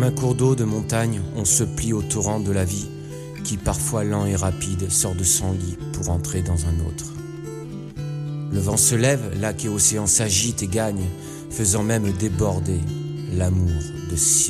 Comme un cours d'eau de montagne, on se plie au torrent de la vie, qui parfois lent et rapide sort de son lit pour entrer dans un autre. Le vent se lève, lac et océan s'agitent et gagnent, faisant même déborder l'amour de ciel.